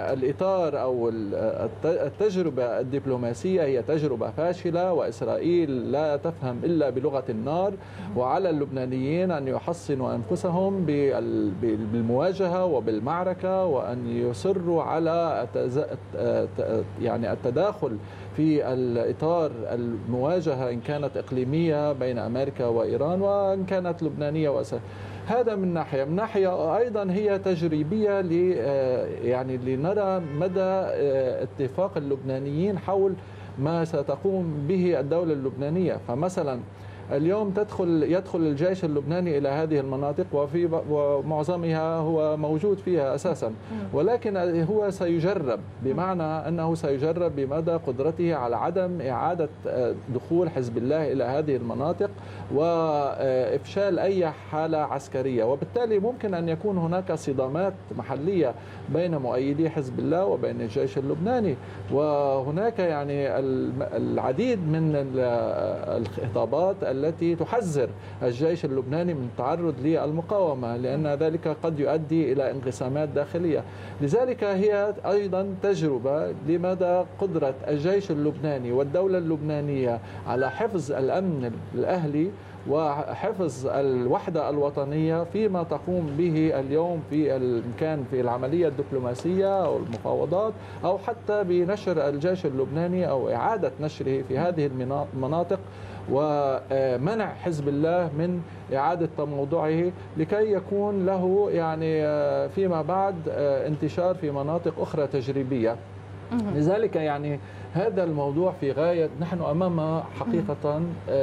الإطار أو التجربة الدبلوماسية هي تجربة فاشلة، وإسرائيل لا تفهم إلا بلغة النار، وعلى اللبنانيين أن يحصنوا أنفسهم بالمواجهة وبالمعركة، وأن يصروا على يعني التداخل في الإطار المواجهة إن كانت إقليمية بين أمريكا وإيران وإن كانت لبنانية وإسرائيل. هذا من ناحية. من ناحية أيضا هي تجريبية يعني لنرى مدى اتفاق اللبنانيين حول ما ستقوم به الدولة اللبنانية. فمثلا اليوم يدخل الجيش اللبناني إلى هذه المناطق، ومعظمها هو موجود فيها أساسا، ولكن هو سيجرب، بمعنى أنه سيجرب بمدى قدرته على عدم إعادة دخول حزب الله إلى هذه المناطق وإفشال أي حالة عسكرية. وبالتالي ممكن أن يكون هناك صدامات محلية بين مؤيدي حزب الله وبين الجيش اللبناني. وهناك يعني العديد من الخطابات التي تحذر الجيش اللبناني من التعرض للمقاومة، لأن ذلك قد يؤدي إلى انقسامات داخلية. لذلك هي أيضا تجربة لمدى قدرة الجيش اللبناني والدولة اللبنانية على حفظ الأمن الأهلي وحفظ الوحدة الوطنية فيما تقوم به اليوم كان في العملية الدبلوماسية أو المفاوضات، أو حتى بنشر الجيش اللبناني أو إعادة نشره في هذه المناطق، ومنع حزب الله من إعادة تموضعه لكي يكون له يعني فيما بعد انتشار في مناطق أخرى تجريبية. لذلك يعني هذا الموضوع في غاية، نحن أمام حقيقة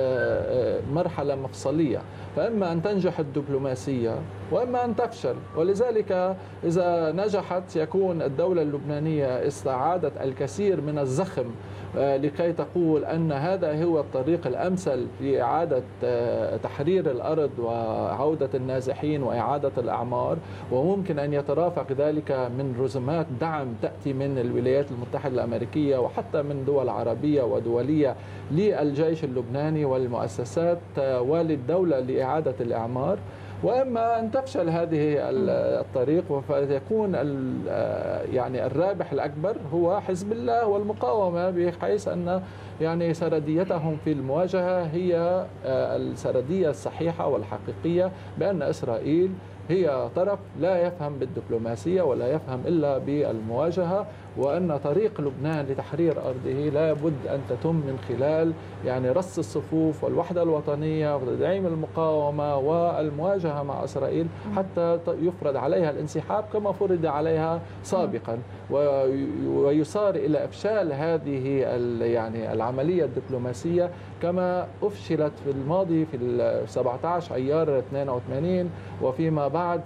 مرحلة مفصلية، فإما أن تنجح الدبلوماسية وإما أن تفشل. ولذلك إذا نجحت يكون الدولة اللبنانية استعادت الكثير من الزخم لكي تقول أن هذا هو الطريق الأمثل لإعادة تحرير الأرض وعودة النازحين وإعادة الأعمار، وممكن أن يترافق ذلك من رزمات دعم تأتي من الولايات المتحدة الأمريكية وحتى من دول عربية ودولية للجيش اللبناني والمؤسسات وللدولة لإعادة الأعمار. وإما أن تفشل هذه الطريق فيكون يعني الرابح الأكبر هو حزب الله والمقاومة، بحيث أن يعني سرديتهم في المواجهة هي السردية الصحيحة والحقيقية، بأن إسرائيل هي طرف لا يفهم بالدبلوماسية ولا يفهم إلا بالمواجهة، وأن طريق لبنان لتحرير أرضه لا بد أن تتم من خلال يعني رص الصفوف والوحدة الوطنية وتدعيم المقاومة والمواجهة مع إسرائيل حتى يفرض عليها الانسحاب كما فرض عليها سابقا، ويصار إلى إفشال هذه يعني العملية الدبلوماسية كما أفشلت في الماضي في 17 أيار 82 وفيما بعد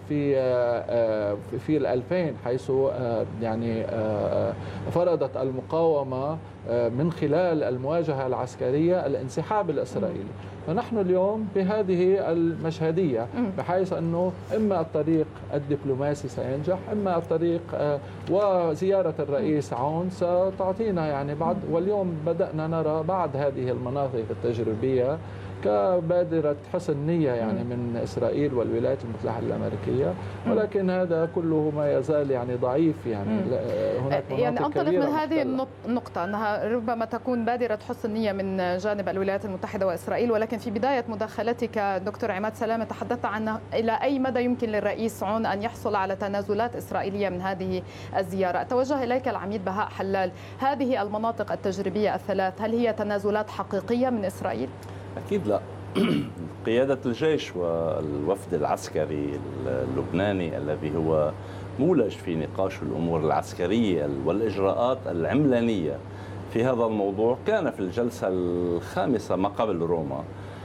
في 2000، حيث يعني فرضت المقاومة من خلال المواجهة العسكرية الانسحاب الإسرائيلي. فنحن اليوم بهذه المشهدية، بحيث أنه إما الطريق الدبلوماسي سينجح، إما الطريق وزيارة الرئيس عون ستعطينا يعني بعد. واليوم بدأنا نرى بعض هذه المناطق التجريبية كبادرة حسن نية يعني من إسرائيل والولايات المتحدة الأمريكية، ولكن هذا كله ما يزال يعني ضعيف. يعني هناك يعني أنطلق من هذه النقطة أنها ربما تكون بادرة حسن نية من جانب الولايات المتحدة وإسرائيل، ولكن في بداية مداخلتك دكتور عماد سلامة تحدثت عن إلى أي مدى يمكن للرئيس عون أن يحصل على تنازلات إسرائيلية من هذه الزيارة. أتوجه إليك العميد بهاء حلال، هذه المناطق التجريبية الثلاث هل هي تنازلات حقيقية من إسرائيل؟ أكيد لا. قيادة الجيش والوفد العسكري اللبناني الذي هو مولج في نقاش الأمور العسكرية والإجراءات العملانية في هذا الموضوع كان في الجلسة الخامسة ما قبل روما،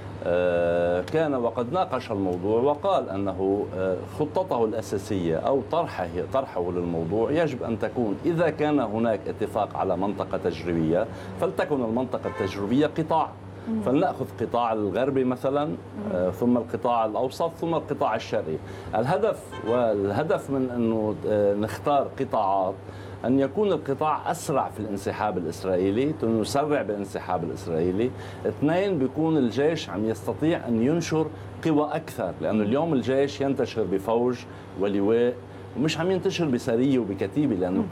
كان وقد ناقش الموضوع وقال أنه خطته الأساسية أو طرحه للموضوع يجب أن تكون إذا كان هناك اتفاق على منطقة تجريبية فلتكن المنطقة التجريبية قطاع، فلنأخذ قطاع الغربي مثلا، ثم القطاع الأوسط، ثم القطاع الشرقي. الهدف من أنه نختار قطاعات أن يكون القطاع أسرع في الانسحاب الإسرائيلي، نسرع بالانسحاب الإسرائيلي. اثنين، بيكون الجيش عم يستطيع أن ينشر قوى أكثر، لأنه اليوم الجيش ينتشر بفوج ولواء ومش عم ينتشر بسرية وبكتيبة، لأنه